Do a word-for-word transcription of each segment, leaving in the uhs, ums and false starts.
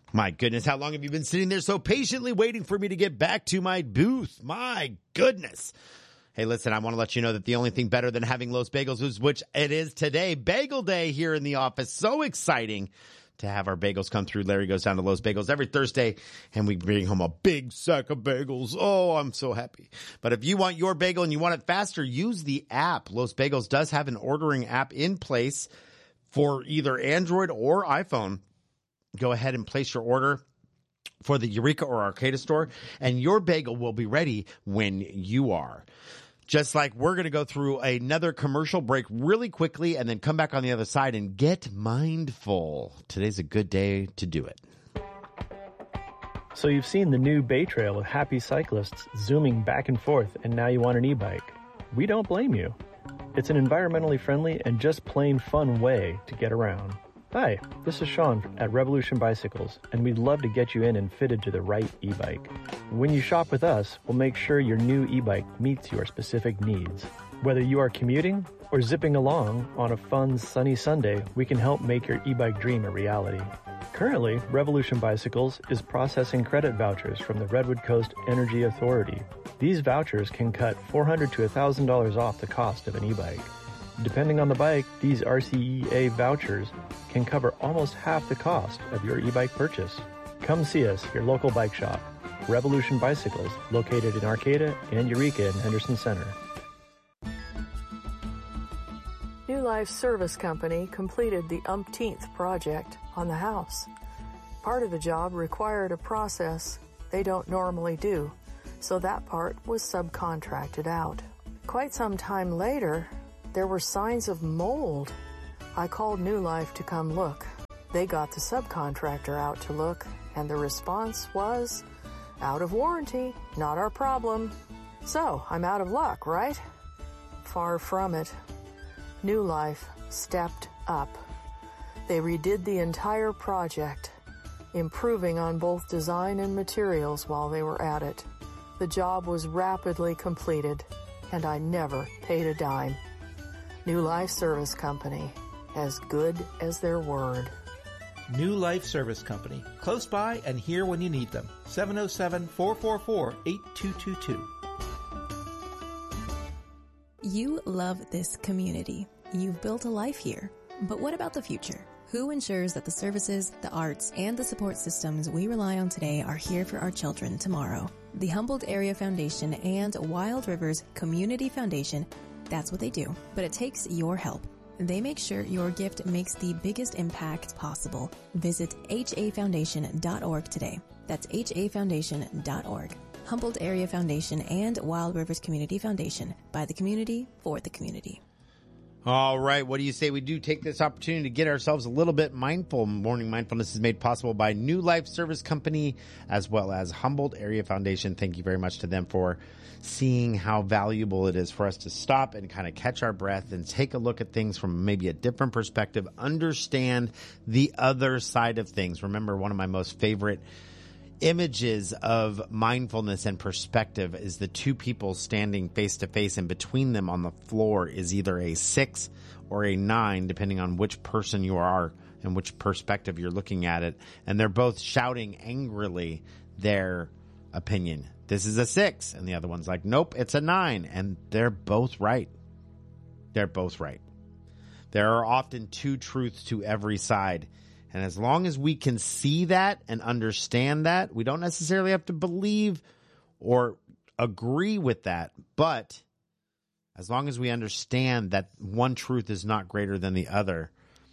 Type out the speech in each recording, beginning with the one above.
My goodness, how long have you been sitting there so patiently waiting for me to get back to my booth? My goodness. Hey, listen, I want to let you know that the only thing better than having Los Bagels is, which it is today, Bagel Day here in the office. So exciting to have our bagels come through. Larry goes down to Los Bagels every Thursday, and we bring home a big sack of bagels. Oh, I'm so happy. But if you want your bagel and you want it faster, use the app. Los Bagels does have an ordering app in place for either Android or iPhone. Go ahead and place your order for the Eureka or Arcata store, and your bagel will be ready when you are. Just like we're going to go through another commercial break really quickly and then come back on the other side and get mindful. Today's a good day to do it. So you've seen the new Bay Trail with happy cyclists zooming back and forth, and now you want an e-bike. We don't blame you. It's an environmentally friendly and just plain fun way to get around. Hi, this is Sean at Revolution Bicycles, and we'd love to get you in and fitted to the right e-bike. When you shop with us, we'll make sure your new e-bike meets your specific needs. Whether you are commuting or zipping along on a fun, sunny Sunday, we can help make your e-bike dream a reality. Currently, Revolution Bicycles is processing credit vouchers from the Redwood Coast Energy Authority. These vouchers can cut four hundred dollars to one thousand dollars off the cost of an e-bike. Depending on the bike, these R C E A vouchers can cover almost half the cost of your e-bike purchase. Come see us, your local bike shop, Revolution Bicycles, located in Arcata and Eureka in Henderson Center. New Life Service Company completed the umpteenth project on the house. Part of the job required a process they don't normally do, so that part was subcontracted out. Quite some time later, there were signs of mold. I called New Life to come look. They got the subcontractor out to look, and the response was, out of warranty, not our problem. So, I'm out of luck, right? Far from it. New Life stepped up. They redid the entire project, improving on both design and materials while they were at it. The job was rapidly completed, and I never paid a dime. New Life Service Company, as good as their word. New Life Service Company, close by and here when you need them. seven oh seven, four four four, eight two two two. You love this community. You've built a life here. But what about the future? Who ensures that the services, the arts, and the support systems we rely on today are here for our children tomorrow? The Humboldt Area Foundation and Wild Rivers Community Foundation, that's what they do. But it takes your help. They make sure your gift makes the biggest impact possible. Visit H A foundation dot org today. That's H A foundation dot org. Humboldt Area Foundation and Wild Rivers Community Foundation. By the community, for the community. All right. What do you say we do take this opportunity to get ourselves a little bit mindful? Morning Mindfulness is made possible by New Life Service Company as well as Humboldt Area Foundation. Thank you very much to them for seeing how valuable it is for us to stop and kind of catch our breath and take a look at things from maybe a different perspective, understand the other side of things. Remember, one of my most favorite images of mindfulness and perspective is the two people standing face to face, and between them on the floor is either a six or a nine, depending on which person you are and which perspective you're looking at it. And they're both shouting angrily their opinion. This is a six. And the other one's like, nope, it's a nine. And they're both right. They're both right. There are often two truths to every side. And as long as we can see that and understand that, we don't necessarily have to believe or agree with that. But as long as we understand that one truth is not greater than the other,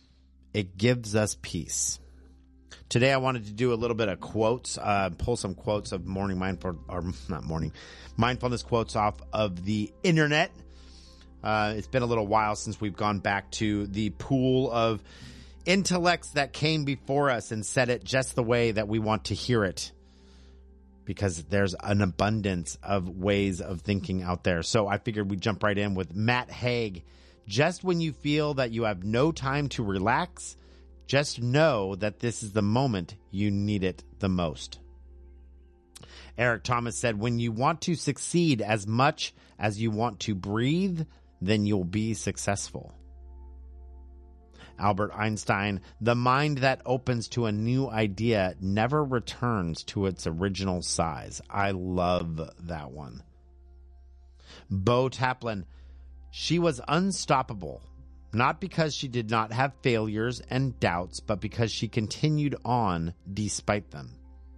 it gives us peace. Today I wanted to do a little bit of quotes, uh, pull some quotes of morning mindful, or not morning, mindfulness quotes off of the internet. Uh, it's been a little while since we've gone back to the pool of intellects that came before us and said it just the way that we want to hear it, because there's an abundance of ways of thinking out there. So I figured we'd jump right in with Matt Haig. Just when you feel that you have no time to relax, just know that this is the moment you need it the most. Eric Thomas said, when you want to succeed as much as you want to breathe, then you'll be successful. Albert Einstein, the mind that opens to a new idea never returns to its original size. I love that one. Bo Taplin, she was unstoppable, not because she did not have failures and doubts, but because she continued on despite them.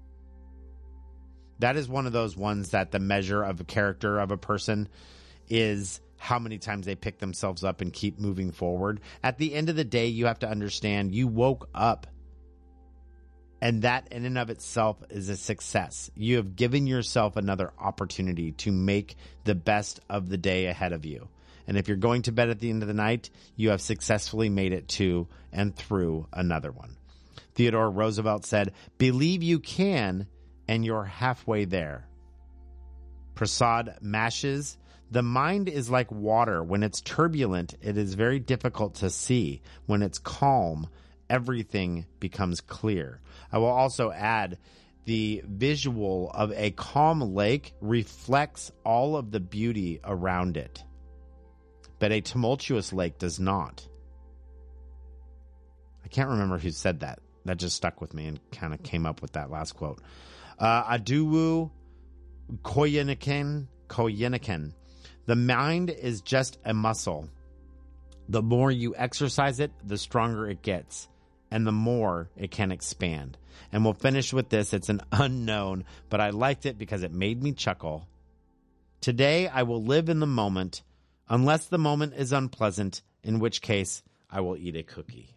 That is one of those ones that the measure of a character of a person is how many times they pick themselves up and keep moving forward. At the end of the day, you have to understand you woke up, and that in and of itself is a success. You have given yourself another opportunity to make the best of the day ahead of you. And if you're going to bed at the end of the night, you have successfully made it to and through another one. Theodore Roosevelt said, "Believe you can, and you're halfway there." Prasad Mashes, the mind is like water. When it's turbulent, it is very difficult to see. When it's calm, everything becomes clear. I will also add the visual of a calm lake reflects all of the beauty around it, but a tumultuous lake does not. I can't remember who said that. That just stuck with me and kind of came up with that last quote. Uh, Aduwu Koyeniken, Koyeniken. The mind is just a muscle. The more you exercise it, the stronger it gets, and the more it can expand. And we'll finish with this. It's an unknown, but I liked it because it made me chuckle. Today, I will live in the moment, unless the moment is unpleasant, in which case I will eat a cookie.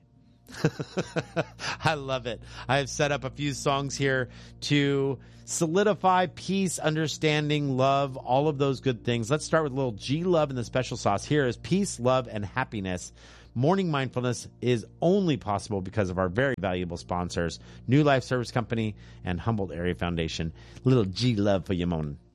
I love it. I have set up a few songs here to solidify peace, understanding, love, all of those good things. Let's start with a little G Love and the Special Sauce. Here is Peace, Love, and Happiness. Morning Mindfulness is only possible because of our very valuable sponsors, New Life Service Company and Humboldt Area Foundation. A little G Love for you, morning.